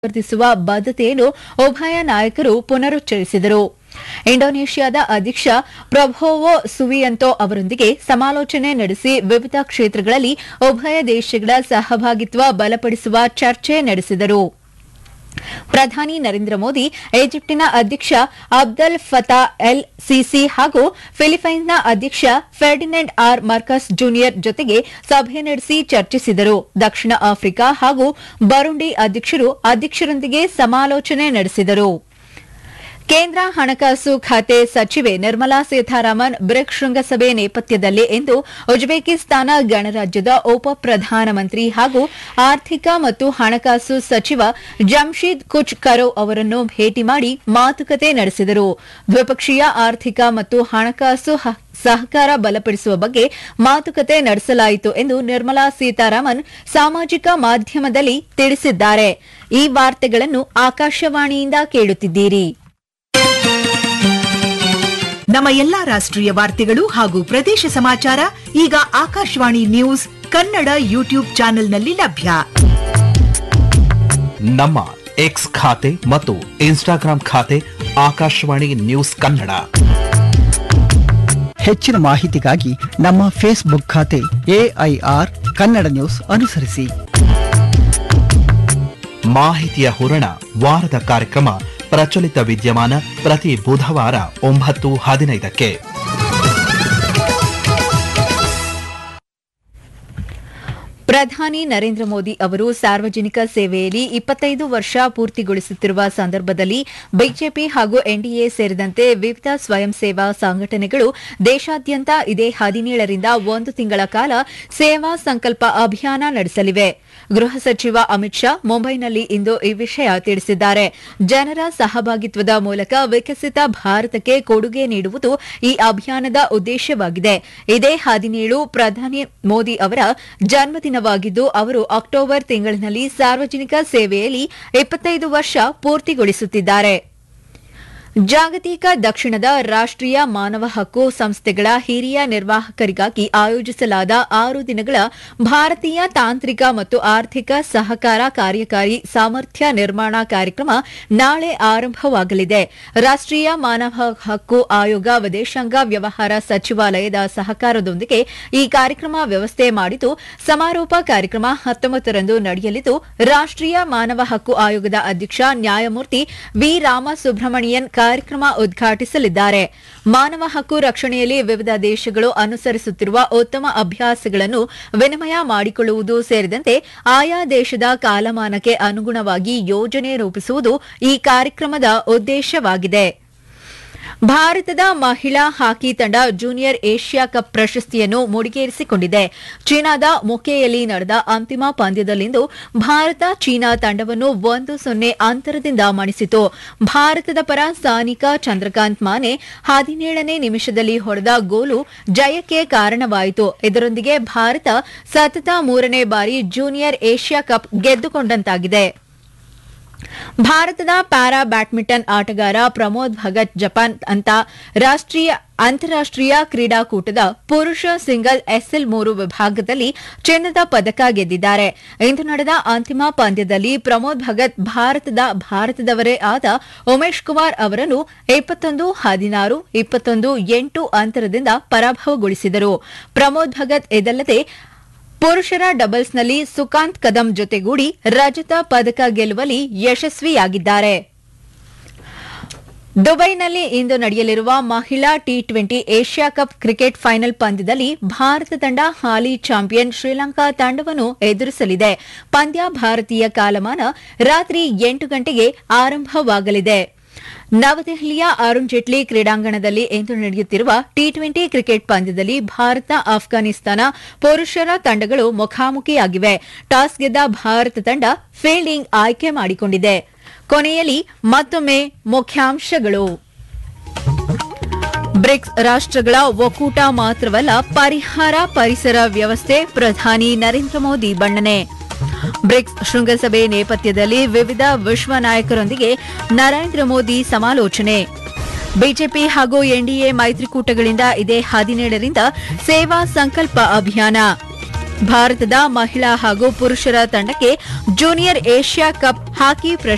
ವರ್ತಿಸುವ ಬದ್ಧತೆಯನ್ನು ಉಭಯ ನಾಯಕರು ಪುನರುಚ್ಚರಿಸಿದರು. ಇಂಡೋನೇಷ್ಯಾದ ಅಧ್ಯಕ್ಷ ಪ್ರಬೋವೋ ಸುಬಿಯಾಂಟೋ ಅವರೊಂದಿಗೆ ಸಮಾಲೋಚನೆ ನಡೆಸಿ ವಿವಿಧ ಕ್ಷೇತ್ರಗಳಲ್ಲಿ ಉಭಯ ದೇಶಗಳ ಸಹಭಾಗಿತ್ವ ಬಲಪಡಿಸುವ ಚರ್ಚೆ ನಡೆಸಿದರು. ಪ್ರಧಾನಿ ನರೇಂದ್ರ ಮೋದಿ ಈಜಿಪ್ಟಿನ ಅಧ್ಯಕ್ಷ ಅಬ್ದೆಲ್ ಫತಾ ಎಲ್ ಸಿಸಿ ಹಾಗೂ ಫಿಲಿಪೈನ್ಸ್ನ ಅಧ್ಯಕ್ಷ ಫೆರ್ಡಿನೆಂಡ್ ಆರ್ ಮಾರ್ಕಸ್ ಜೂನಿಯರ್ ಜೊತೆಗೆ ಸಭೆ ನಡೆಸಿ ಚರ್ಚಿಸಿದರು. ದಕ್ಷಿಣ ಆಫ್ರಿಕಾ ಹಾಗೂ ಬರುಂಡಿ ಅಧ್ಯಕ್ಷರೊಂದಿಗೆ ಸಮಾಲೋಚನೆ ನಡೆಸಿದರು. ಕೇಂದ್ರ ಹಣಕಾಸು ಖಾತೆ ಸಚಿವೆ ನಿರ್ಮಲಾ ಸೀತಾರಾಮನ್ ಬ್ರಿಕ್ಸ್ ಶೃಂಗಸಭೆ ನೇಪಥ್ಯದಲ್ಲಿ ಇಂದು ಉಜ್ಬೇಕಿಸ್ತಾನ ಗಣರಾಜ್ಯದ ಉಪ ಪ್ರಧಾನಮಂತ್ರಿ ಹಾಗೂ ಆರ್ಥಿಕ ಮತ್ತು ಹಣಕಾಸು ಸಚಿವ ಜಮ್ಶೀದ್ ಕುಚ್ ಕರೋವ್ ಅವರನ್ನು ಭೇಟಿ ಮಾಡಿ ಮಾತುಕತೆ ನಡೆಸಿದರು. ದ್ವಿಪಕ್ಷೀಯ ಆರ್ಥಿಕ ಮತ್ತು ಹಣಕಾಸು ಸಹಕಾರ ಬಲಪಡಿಸುವ ಬಗ್ಗೆ ಮಾತುಕತೆ ನಡೆಸಲಾಯಿತು ಎಂದು ನಿರ್ಮಲಾ ಸೀತಾರಾಮನ್ ಸಾಮಾಜಿಕ ಮಾಧ್ಯಮದಲ್ಲಿ ತಿಳಿಸಿದ್ದಾರೆ. ಈ ವಾರ್ತೆಗಳನ್ನು ಆಕಾಶವಾಣಿಯಿಂದ ಕೇಳುತ್ತಿದ್ದೀರಿ. ನಮ್ಮ ಎಲ್ಲಾ ರಾಷ್ಟ್ರೀಯ ವಾರ್ತೆಗಳು ಹಾಗೂ ಪ್ರದೇಶ ಸಮಾಚಾರ ಈಗ ಆಕಾಶವಾಣಿ ನ್ಯೂಸ್ ಕನ್ನಡ ಯೂಟ್ಯೂಬ್ ಚಾನೆಲ್ನಲ್ಲಿ ಲಭ್ಯ. ನಮ್ಮ ಎಕ್ಸ್ ಖಾತೆ ಮತ್ತು ಇನ್ಸ್ಟಾಗ್ರಾಂ ಖಾತೆ ಆಕಾಶವಾಣಿ ನ್ಯೂಸ್ ಕನ್ನಡ. ಹೆಚ್ಚಿನ ಮಾಹಿತಿಗಾಗಿ ನಮ್ಮ ಫೇಸ್ಬುಕ್ ಖಾತೆ AIR ಕನ್ನಡ ನ್ಯೂಸ್ ಅನುಸರಿಸಿ. ಮಾಹಿತಿಯ ಹೂರಣ ವಾರದ ಕಾರ್ಯಕ್ರಮ ಪ್ರಚಲಿತ ವಿದ್ಯಮಾನ ಪ್ರತಿ ಬುಧವಾರ 9:15ಕ್ಕೆ. ಪ್ರಧಾನಿ ನರೇಂದ್ರ ಮೋದಿ ಅವರು ಸಾರ್ವಜನಿಕ ಸೇವೆಯಲ್ಲಿ 25 ವರ್ಷ ಪೂರ್ತಿಗೊಳಿಸುತ್ತಿರುವ ಸಂದರ್ಭದಲ್ಲಿ ಬಿಜೆಪಿ ಹಾಗೂ ಎನ್ಡಿಎ ಸೇರಿದಂತೆ ವಿವಿಧ ಸ್ವಯಂ ಸೇವಾ ಸಂಘಟನೆಗಳು ದೇಶಾದ್ಯಂತ ಇದೇ 17ರಿಂದ 1 ತಿಂಗಳ ಕಾಲ ಸೇವಾ ಸಂಕಲ್ಪ ಅಭಿಯಾನ ನಡೆಸಲಿವೆ. ಗೃಹ ಸಚಿವ ಅಮಿತ್ ಶಾ ಮುಂಬೈನಲ್ಲಿ ಇಂದು ಈ ವಿಷಯ ತಿಳಿಸಿದ್ದಾರೆ. ಜನರ ಸಹಭಾಗಿತ್ವದ ಮೂಲಕ ವಿಕಸಿತ ಭಾರತಕ್ಕೆ ಕೊಡುಗೆ ನೀಡುವುದು ಈ ಅಭಿಯಾನದ ಉದ್ದೇಶವಾಗಿದೆ. ಇದೇ 17 ಪ್ರಧಾನಿ ಮೋದಿ ಅವರ ಜನ್ಮದಿನವಾಗಿದ್ದು ಅವರು ಅಕ್ಟೋಬರ್ ತಿಂಗಳಿನಲ್ಲಿ ಸಾರ್ವಜನಿಕ ಸೇವೆಯಲ್ಲಿ 25 ವರ್ಷ ಪೂರ್ತಿಗೊಳಿಸುತ್ತಿದ್ದಾರೆ. ಜಾಗತಿಕ ದಕ್ಷಿಣದ ರಾಷ್ಟ್ರೀಯ ಮಾನವ ಹಕ್ಕು ಸಂಸ್ಥೆಗಳ ಹಿರಿಯ ನಿರ್ವಾಹಕರಿಗಾಗಿ ಆಯೋಜಿಸಲಾದ 6 ದಿನಗಳ ಭಾರತೀಯ ತಾಂತ್ರಿಕ ಮತ್ತು ಆರ್ಥಿಕ ಸಹಕಾರ ಕಾರ್ಯಕಾರಿ ಸಾಮರ್ಥ್ಯ ನಿರ್ಮಾಣ ಕಾರ್ಯಕ್ರಮ ನಾಳೆ ಆರಂಭವಾಗಲಿದೆ. ರಾಷ್ಟ್ರೀಯ ಮಾನವ ಹಕ್ಕು ಆಯೋಗ ವಿದೇಶಾಂಗ ವ್ಯವಹಾರ ಸಚಿವಾಲಯದ ಸಹಕಾರದೊಂದಿಗೆ ಈ ಕಾರ್ಯಕ್ರಮ ವ್ಯವಸ್ಥೆ ಮಾಡಿದ್ದು ಸಮಾರೋಪ ಕಾರ್ಯಕ್ರಮ 19ರಂದು ನಡೆಯಲಿದ್ದು ರಾಷ್ಟ್ರೀಯ ಮಾನವ ಹಕ್ಕು ಆಯೋಗದ ಅಧ್ಯಕ್ಷ ನ್ಯಾಯಮೂರ್ತಿ ವಿ ರಾಮಸುಬ್ರಹ್ಮಣಿಯನ್ ಕಾರ್ಯಕ್ರಮ ಉದ್ಘಾಟಿಸಲಿದ್ದಾರೆ. ಮಾನವ ಹಕ್ಕು ರಕ್ಷಣೆಯಲ್ಲಿ ವಿವಿಧ ದೇಶಗಳು ಅನುಸರಿಸುತ್ತಿರುವ ಉತ್ತಮ ಅಭ್ಯಾಸಗಳನ್ನು ವಿನಿಮಯ ಮಾಡಿಕೊಳ್ಳುವುದು ಸೇರಿದಂತೆ ಆಯಾ ದೇಶದ ಕಾಲಮಾನಕ್ಕೆ ಅನುಗುಣವಾಗಿ ಯೋಜನೆ ರೂಪಿಸುವುದು ಈ ಕಾರ್ಯಕ್ರಮದ ಉದ್ದೇಶವಾಗಿದೆ. ಭಾರತದ ಮಹಿಳಾ ಹಾಕಿ ತಂಡ ಜೂನಿಯರ್ ಏಷ್ಯಾ ಕಪ್ ಪ್ರಶಸ್ತಿಯನ್ನು ಮುಡಿಗೇರಿಸಿಕೊಂಡಿದೆ. ಚೀನಾದ ಮೊಕೆಯಲ್ಲಿ ನಡೆದ ಅಂತಿಮ ಪಂದ್ಯದಲ್ಲಿಂದು ಭಾರತ ಚೀನಾ ತಂಡವನ್ನು 1-0 ಅಂತರದಿಂದ ಮಣಿಸಿತು. ಭಾರತದ ಪರ ಸಾನಿಕಾ ಚಂದ್ರಕಾಂತ್ ಮಾನೆ 17ನೇ ನಿಮಿಷದಲ್ಲಿ ಹೊಡೆದ ಗೋಲು ಜಯಕ್ಕೆ ಕಾರಣವಾಯಿತು. ಇದರೊಂದಿಗೆ ಭಾರತ ಸತತ 3ನೇ ಬಾರಿ ಜೂನಿಯರ್ ಏಷ್ಯಾ ಕಪ್ ಗೆದ್ದುಕೊಂಡಂತಾಗಿದೆ. ಭಾರತದ ಪ್ಯಾರಾ ಬ್ಯಾಡ್ಮಿಂಟನ್ ಆಟಗಾರ ಪ್ರಮೋದ್ ಭಗತ್ ಜಪಾನ್ ಅಂತಾರಾಷ್ಟೀಯ ಕ್ರೀಡಾಕೂಟದ ಪುರುಷ ಸಿಂಗಲ್ SL3 ವಿಭಾಗದಲ್ಲಿ ಚಿನ್ನದ ಪದಕ ಗೆದ್ದಿದ್ದಾರೆ. ಇಂದು ನಡೆದ ಅಂತಿಮ ಪಂದ್ಯದಲ್ಲಿ ಪ್ರಮೋದ್ ಭಗತ್ ಭಾರತದವರೇ ಆದ ಉಮೇಶ್ ಕುಮಾರ್ ಅವರನ್ನು 21-16, 21-8 ಅಂತರದಿಂದ ಪರಾಭವಗೊಳಿಸಿದರು. ಪ್ರಮೋದ್ ಭಗತ್ ಇದಲ್ಲದೆ ಪುರುಷರ ಡಬಲ್ಸ್ನಲ್ಲಿ ಸುಕಾಂತ್ ಕದಂ ಜೊತೆಗೂಡಿ ರಜತ ಪದಕ ಗೆಲ್ಲುವಲ್ಲಿ ಯಶಸ್ವಿಯಾಗಿದ್ದಾರೆ. ದುಬೈನಲ್ಲಿ ಇಂದು ನಡೆಯಲಿರುವ ಮಹಿಳಾ T20 Asia cup cricket final ಪಂದ್ಯದಲ್ಲಿ ಭಾರತ ತಂಡ ಹಾಲಿ ಚಾಂಪಿಯನ್ ಶ್ರೀಲಂಕಾ ತಂಡವನ್ನು ಎದುರಿಸಲಿದೆ. ಪಂದ್ಯ ಭಾರತೀಯ ಕಾಲಮಾನ ರಾತ್ರಿ 8 ಗಂಟೆಗೆ ಆರಂಭವಾಗಲಿದೆ. ನವದೆಹಲಿಯ ಅರುಣ್ ಜೇಟ್ಲಿ ಕ್ರೀಡಾಂಗಣದಲ್ಲಿ ಇಂದು ನಡೆಯುತ್ತಿರುವ T20 ಕ್ರಿಕೆಟ್ ಪಂದ್ಯದಲ್ಲಿ ಭಾರತ ಆಫ್ಘಾನಿಸ್ತಾನ ಪುರುಷರ ತಂಡಗಳು ಮುಖಾಮುಖಿಯಾಗಿವೆ. ಟಾಸ್ ಗೆದ್ದ ಭಾರತ ತಂಡ ಫೀಲ್ಡಿಂಗ್ ಆಯ್ಕೆ ಮಾಡಿಕೊಂಡಿದೆ. ಕೊನೆಯಲ್ಲಿ ಮತ್ತೊಮ್ಮೆ ಮುಖ್ಯಾಂಶಗಳು. ಬ್ರಿಕ್ಸ್ ರಾಷ್ಟ್ರಗಳ ಒಕ್ಕೂಟ ಮಾತ್ರವಲ್ಲ ಪರಿಸರ ವ್ಯವಸ್ಥೆ ಪ್ರಧಾನಿ ನರೇಂದ್ರ ಮೋದಿ ಬಣ್ಣನೆ. ಬ್ರಿಕ್ಸ್ ಶೃಂಗಸಭೆ ನೇಪಥ್ಯದಲ್ಲಿ ವಿವಿಧ ವಿಶ್ವ ನಾಯಕರೊಂದಿಗೆ ನರೇಂದ್ರ ಮೋದಿ ಸಮಾಲೋಚನೆ. ಬಿಜೆಪಿ ಹಾಗೂ ಎನ್ಡಿಎ ಮೈತ್ರಿಕೂಟಗಳಿಂದ ಇದೇ 17ರಿಂದ ಸೇವಾ ಸಂಕಲ್ಪ ಅಭಿಯಾನ. ಭಾರತದ ಮಹಿಳಾ ಹಾಗೂ ಪುರುಷರ ತಂಡಕ್ಕೆ ಜೂನಿಯರ್ ಏಷ್ಯಾ ಕಪ್ ಹಾಕಿ